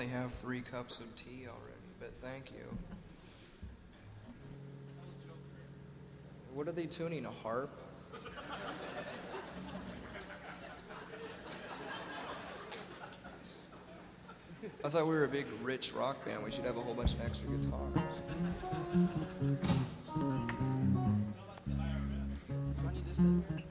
only have 3 cups of tea already, but thank you. What are they tuning, a harp? I thought we were a big, rich rock band. We should have a whole bunch of extra guitars. Do I need this thing?